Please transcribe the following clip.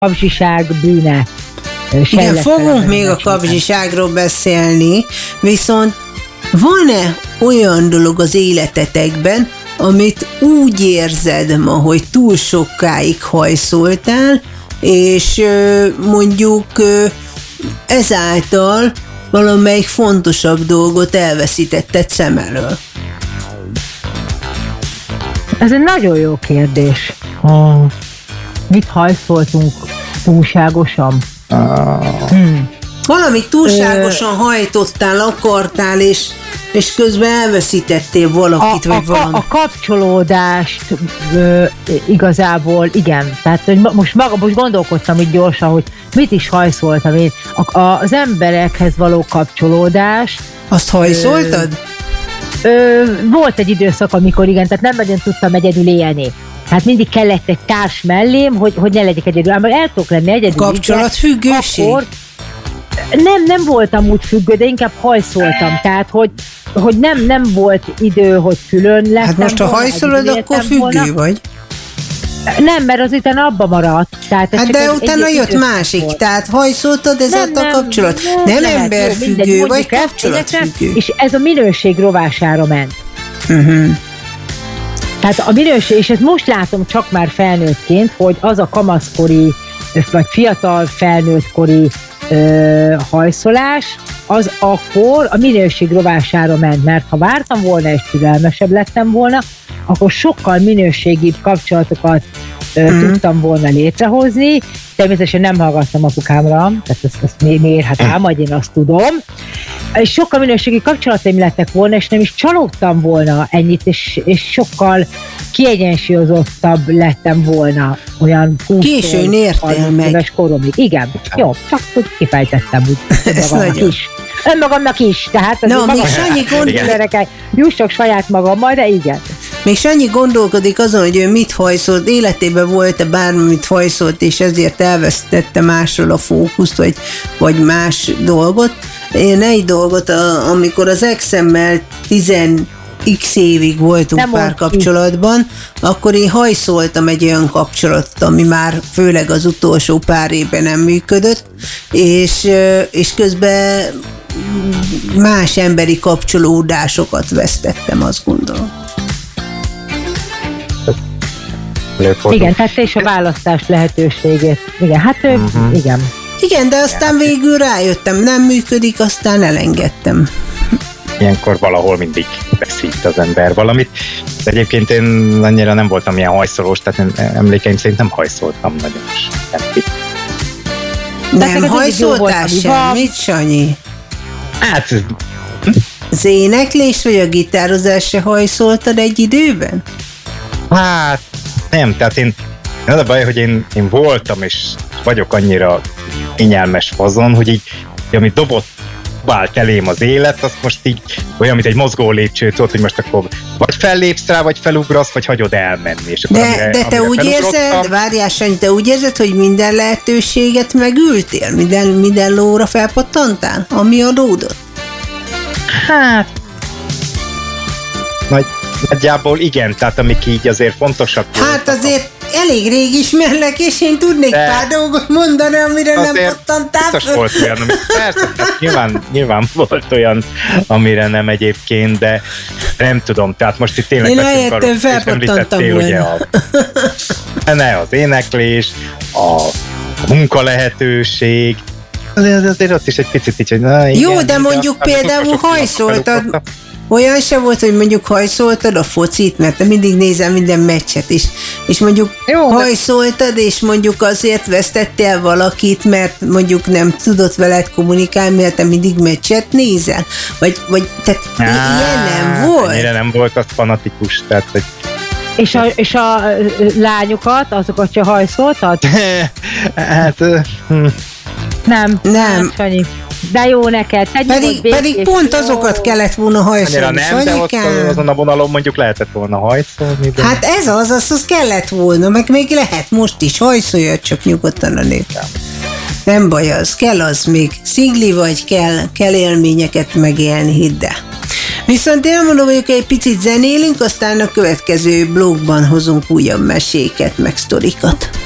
kapzsiság bűne. Igen, fogunk még a kapzsiságról beszélni, viszont van-e olyan dolog az életetekben, amit úgy érzed ma, hogy túl sokáig hajszoltál, és mondjuk ezáltal valamelyik fontosabb dolgot elveszítetted szem elől? Ez egy nagyon jó kérdés. Mit hajszoltunk túlságosan? Valamit túlságosan hajtottál, akartál, és közben elveszítettél valakit, vagy valamit. A kapcsolódást igazából, igen. Tehát hogy most gondolkoztam így gyorsan, hogy mit is hajszoltam én. Az emberekhez való kapcsolódást. Azt hajszoltad? Volt egy időszak, amikor igen, tehát nem nagyon tudtam egyedül élni. Hát mindig kellett egy társ mellém, hogy ne legyek egyedül. Ám el tudok lenni egyedül. Kapcsolatfüggőség? Nem voltam úgy függő, de inkább hajszoltam. Tehát, hogy nem volt idő, hogy külön lettem. Hát most ha hajszolod, akkor függő vagy? Nem, mert az utána abba maradt. Tehát hát de utána jött másik, volt. Tehát hajszoltad ezért a kapcsolat. Nem emberfüggő, vagy kapcsolatfüggő. És ez a minőség rovására ment. Tehát a minőség, és ezt most látom csak már felnőttként, hogy az a kamaszkori, vagy fiatal felnőttkori hajszolás, az akkor a minőség rovására ment, mert ha vártam volna és türelmesebb lettem volna, akkor sokkal minőségibb kapcsolatokat tudtam volna létrehozni. Természetesen nem hallgattam apukámra, tehát ezt mérhetem, majd én azt tudom. És sokkal minőségi kapcsolataim lettek volna, és nem is csalódtam volna ennyit, és sokkal kiegyensúlyozottattabb lettem volna olyan 20 későn értél meg. Éves koromig. Igen, jó, csak hogy kifejtettem úgy önmagamnak is, tehát no, még Sanyi jussak saját magammal, de igen. Még Sanyi gondolkodik azon, hogy ő mit hajszolt, életében volt-e bármit hajszolt, és ezért elvesztette másról a fókuszt, vagy más dolgot. Én egy dolgot, amikor az exemmel 10x évig voltunk párkapcsolatban, akkor én hajszoltam egy olyan kapcsolatot, ami már főleg az utolsó pár évben nem működött, és közben más emberi kapcsolódásokat vesztettem, azt gondolom. Igen, tehát és a választás lehetőségét. Igen, hát igen. Igen, de aztán végül rájöttem, nem működik, aztán elengedtem. Ilyenkor valahol mindig veszít az ember valamit. De egyébként én annyira nem voltam ilyen hajszolós, tehát emlékeim szerint nem hajszoltam nagyon semmit. Nem hajszoltál semmit, Sanyi? Hát... Az éneklés vagy a gitározás se hajszoltad egy időben? Hát nem, tehát az a baj, hogy én voltam, és vagyok annyira kényelmes fazon, hogy így, amit dobott vált elém az élet, az most így olyan, mint egy mozgó lépcsőt volt, hogy most akkor vagy fellépsz rá, vagy felugrasz, vagy hagyod elmenni. És akkor de te úgy érzed, várjál Sanyi, te úgy érzed, hogy minden lehetőséget megültél? Minden lóra felpattantál, ami adódott? Hát... Nagyjából igen, tehát amik így azért fontosak. Hát azért elég rég ismerlek, és én tudnék pár dolgot mondani, amire nem pattantál. Biztos volt olyan, persze, nyilván volt olyan, amire nem egyébként, de nem tudom, tehát most itt tényleg beszélünk arról, és említettél ugye az éneklés, a munkalehetőség, azért ott is egy picit így, hogy na, igen, jó, de mondjuk például hajszoltad. Olyan se volt, hogy mondjuk hajszoltad a focit, mert te mindig nézel minden meccset is, és mondjuk jó, hajszoltad, és mondjuk azért vesztettél valakit, mert mondjuk nem tudott veled kommunikálni, mert te mindig meccset nézel? Vagy tehát ilyen nem volt? Ennyire nem volt az fanatikus, tehát hogy... És a lányokat, azokat se hajszoltad? Hát... Nem. Sanyi. De jó neked. Pedig pont azokat kellett volna hajszolni. Nem, de ott azon a vonalon mondjuk lehetett volna hajszolni. De... Hát ez az kellett volna, meg még lehet most is hajszolja, csak nyugodtan a nőt. Nem baj az, kell az még. Szigli vagy, kell élményeket megélni, hidd el. Viszont én mondom, hogy egy picit zenélünk, aztán a következő blogban hozunk újabb meséket, meg sztorikat.